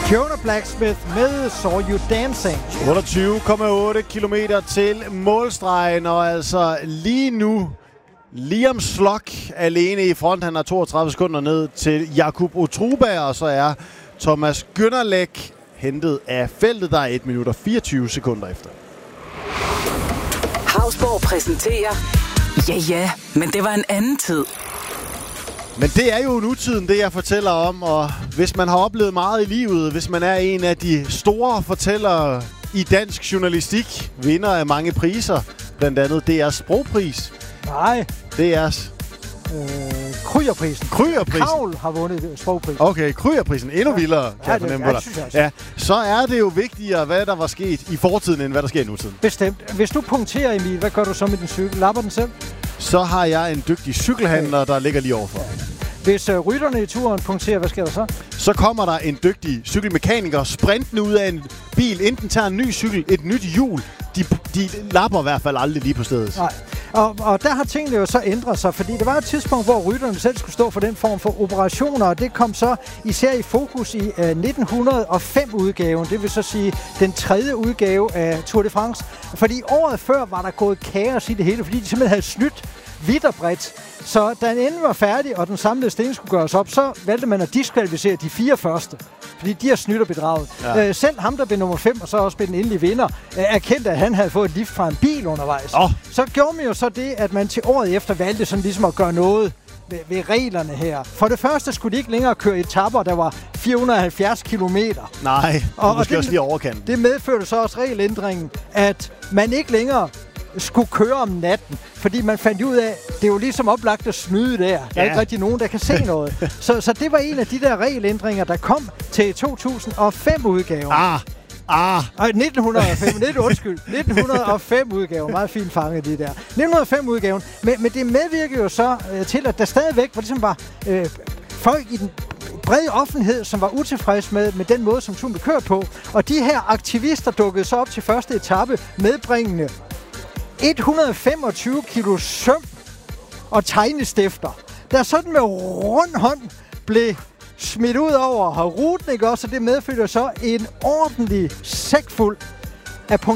Fiona Blacksmith med Saw You Dancing. 28,8 kilometer til målstregen, og altså lige nu Liam Slock alene i front. Han har 32 sekunder ned til Jakub Utruba, og så er Thomas Gynnerlæk hentet af feltet, der er 1 minut og 24 sekunder efter. Hausborg præsenterer... Ja, men det var en anden tid. Men det er jo nutiden, det jeg fortæller om, og hvis man har oplevet meget i livet, hvis man er en af de store fortællere i dansk journalistik, vinder af mange priser, blandt andet DR's sprogpris. Nej. DR's... Krøgerprisen. Krøgerprisen. Kravl har vundet sprogprisen. Okay, Krøgerprisen. Endnu vildere, kan jeg fornemme på dig. Ja, så er det jo vigtigere, hvad der var sket i fortiden, end hvad der sker i nutiden. Bestemt. Hvis du punkterer, Emil, hvad gør du så med din cykel? Lapper den selv? Så har jeg en dygtig cykelhandler, der ligger lige overfor. Hvis rytterne i turen punkterer, hvad sker der så? Så kommer der en dygtig cykelmekaniker sprintende ud af en bil. Enten tager en ny cykel, et nyt hjul. De lapper i hvert fald aldrig lige på stedet. Nej. Og der har tingene jo så ændret sig, fordi der var et tidspunkt, hvor rytterne selv skulle stå for den form for operationer, og det kom så især i fokus i 1905-udgaven, det vil så sige den 3. udgave af Tour de France. Fordi året før var der gået kaos i det hele, fordi de simpelthen havde snydt vidt og bredt. Så da den endelig var færdig, og den samlede sten skulle gøres op, så valgte man at diskvalificere de 4 første. Fordi de har snydt og bedraget. Ja. Selv ham, der blev nummer 5, og så også blev den endelige vinder, erkendte, at han havde fået et lift fra en bil undervejs. Så gjorde man jo så det, at man til året efter valgte sådan ligesom at gøre noget ved reglerne her. For det første skulle de ikke længere køre etaper, der var 470 kilometer. Nej, og måske også lige overkanten. Det medførte så også regelændringen, at man ikke længere skulle køre om natten, fordi man fandt ud af, det er jo ligesom oplagt at snyde der. Der er ikke rigtig nogen, der kan se noget. Så det var en af de der regelændringer, der kom til 2005-udgaven. 1905-udgaven. Meget fint fanget, det der. 1905-udgaven. Men det medvirker jo så til, at der stadigvæk ligesom var folk i den brede offentlighed, som var utilfreds med den måde, som turen blev kørt på. Og de her aktivister dukkede så op til første etape medbringende 125 kilo søm og tegnestifter, der sådan med rund hånd blev smidt ud over ruten, ikke også? Og det medførte så en ordentlig sæk fuld af